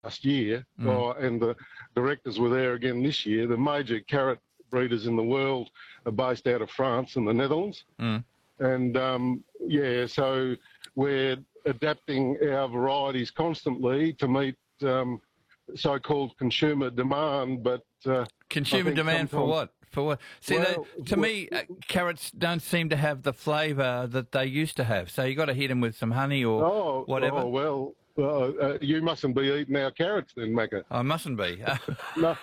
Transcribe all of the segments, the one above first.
last year, and the directors were there again this year. The major carrot breeders in the world are based out of France and the Netherlands. And, so we're adapting our varieties constantly to meet so-called consumer demand, but... consumer demand for what? For what? See, to me, carrots don't seem to have the flavour that they used to have. So you got to hit them with some honey or whatever. Oh, well, you mustn't be eating our carrots then, Macca. I mustn't be. No.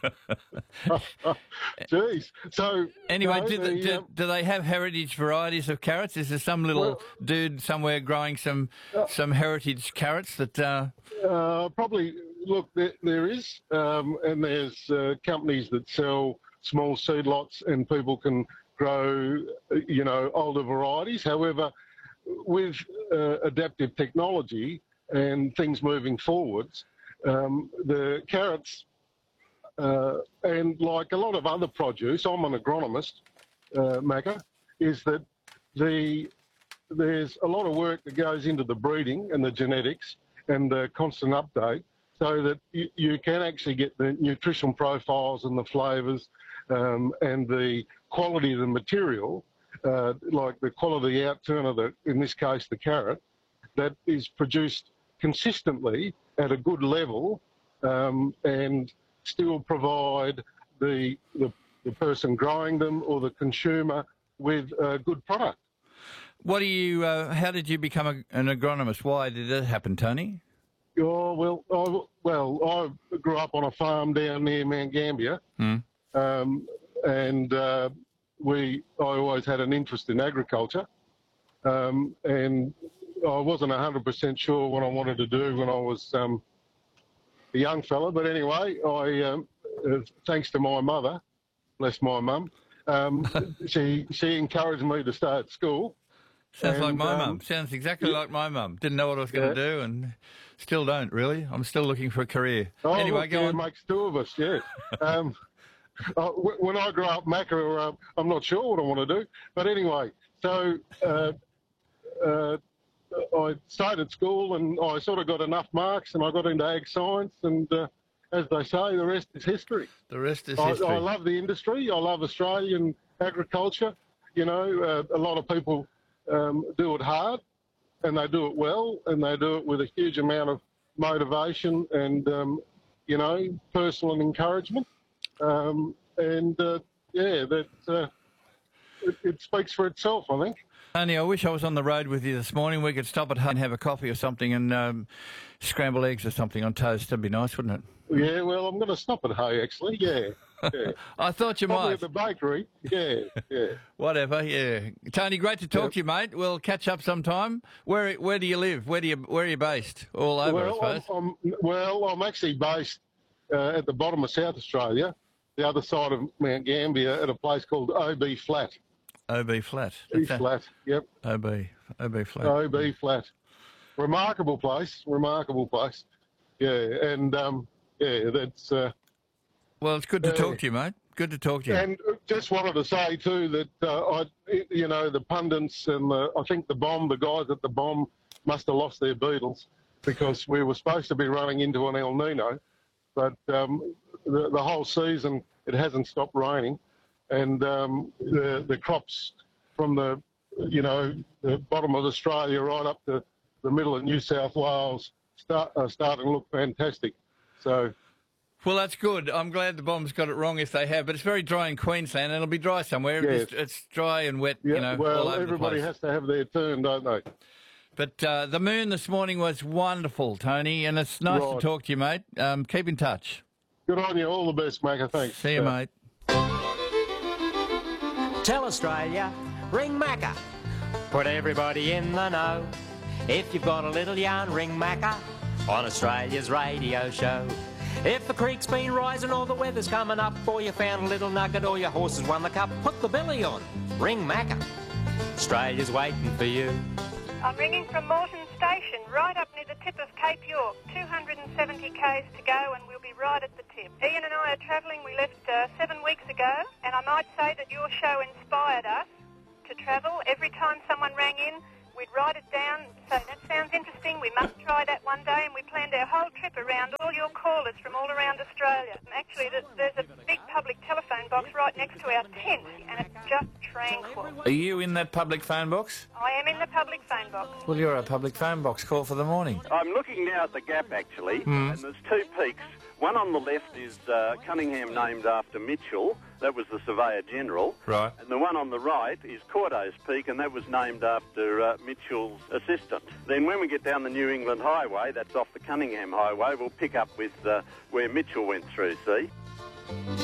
Jeez. So anyway, do they have heritage varieties of carrots? Is there some little dude somewhere growing some heritage carrots that? Probably. Look, there is, and there's companies that sell small seed lots, and people can grow, older varieties. However, with adaptive technology and things moving forwards, the carrots, and like a lot of other produce, I'm an agronomist, Macca, is that there's a lot of work that goes into the breeding and the genetics and the constant update, so that you can actually get the nutritional profiles and the flavours and the quality of the material, like the quality outturn of in this case, the carrot, that is produced consistently at a good level, and still provide the person growing them or the consumer with a good product. What do you? How did you become an agronomist? Why did it happen, Tony? Oh, I grew up on a farm down near Mount Gambier, and I always had an interest in agriculture, and I wasn't 100% sure what I wanted to do when I was a young fella. But anyway, I, thanks to my mother, bless my mum, she encouraged me to start school. Sounds like my mum. Sounds exactly like my mum. Didn't know what I was going to do, and still don't, really. I'm still looking for a career. Anyway, go on. It makes two of us, yeah. When I grow up, Macca, I'm not sure what I want to do. But anyway, so I started school, and I sort of got enough marks, and I got into ag science, and as they say, the rest is history. The rest is history. I love the industry. I love Australian agriculture. A lot of people do it hard, and they do it well, and they do it with a huge amount of motivation and, personal encouragement. It speaks for itself, I think. Tony, I wish I was on the road with you this morning. We could stop at home and have a coffee or something and scramble eggs or something on toast. That'd be nice, wouldn't it? Yeah, well, I'm going to stop at Hay, actually, yeah. I thought you Probably might. at the bakery, yeah. Whatever, yeah. Tony, great to talk to you, mate. We'll catch up sometime. Where do you live? Where are you based? All over, I suppose. I'm actually based at the bottom of South Australia, the other side of Mount Gambier, at a place called OB Flat. OB Flat. East Flat, yep. OB Flat. OB Flat. Remarkable place. Yeah, and that's... well, it's good to talk to you, mate. Good to talk to you. And just wanted to say, too, that, the pundits and I think the guys at the bomb must have lost their beetles, because we were supposed to be running into an El Nino, but the whole season it hasn't stopped raining, and the crops from the bottom of Australia right up to the middle of New South Wales are starting to look fantastic. So... Well, that's good. I'm glad the bomb's got it wrong if they have, but it's very dry in Queensland, and it'll be dry somewhere. Yes. It's dry and wet, well, all over everybody the place. has to have their turn, don't they? But the moon this morning was wonderful, Tony, and it's nice to talk to you, mate. Keep in touch. Good on you. All the best, Macca. Thanks. See you, mate. Tell Australia, ring Macca. Put everybody in the know. If you've got a little yarn, ring Macca on Australia's radio show. If the creek's been rising or the weather's coming up, or you found a little nugget or your horse has won the cup, put the billy on. Ring Macca. Australia's waiting for you. I'm ringing from Moreton Station, right up near the tip of Cape York. 270 k's to go and we'll be right at the tip. Ian and I are travelling. We left 7 weeks ago, and I might say that your show inspired us to travel. Every time someone rang in, we'd write it down, so that sounds interesting, we must try that one day, and we planned our whole trip around all your callers from all around Australia. Actually, there's a big public telephone box right next to our tent, and it's just tranquil. Are you in that public phone box? I am in the public phone box. Well, you're a public phone box. Call for the morning. I'm looking now at the Gap, actually, and there's two peaks. One on the left is Cunningham, named after Mitchell. That was the Surveyor General. Right. And the one on the right is Cordo's Peak, and that was named after Mitchell's assistant. Then when we get down the New England Highway, that's off the Cunningham Highway, we'll pick up with where Mitchell went through, see?